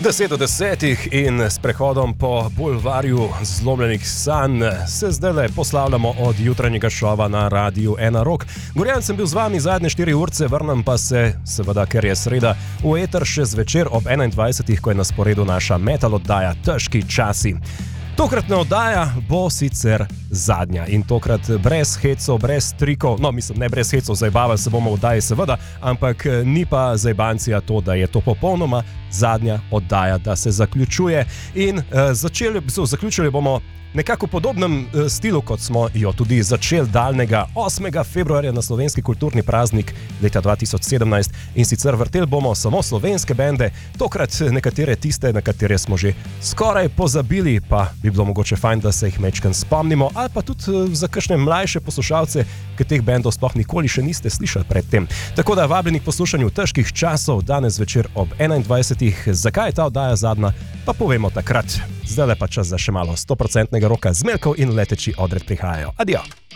10:10 in s prehodom po bulvarju zlomljenih sanj se zdajle poslavljamo od jutranjega šova na Radiu 1 Rock. Gorjan sem bil z vami zadnje 4 urce, vrnem pa se, seveda, ker je sreda, v eter še zvečer ob 21, ko je na sporedu naša metal oddaja Težki časi. Tokratna oddaja bo sicer zadnja in tokrat brez hecov, brez trikov, no mislim ne brez hecov, zajbavali se bomo v oddaji seveda, ampak ni pa zajbancija to, da je to popolnoma zadnja oddaja, da se zaključuje in zaključili bomo nekako v podobnem stilu, kot smo jo tudi začeli daljnega 8. februarja na slovenski kulturni praznik leta 2017 in sicer vrteli bomo samo slovenske bende, tokrat nekatere tiste, na katere smo že skoraj pozabili, pa bi bilo mogoče fajn, da se jih mečkam spomnimo, ali pa tudi za kakšne mlajše poslušalce, ki teh bendov sploh nikoli še niste slišali predtem. Tako da vabljeni k poslušanju Težkih časov danes večer ob 21. Zakaj je ta oddaja zadnja, pa povemo takrat. Zdaj pa čas za še malo 100% roka z Melkov in leteči odred prihajajo. Adijo!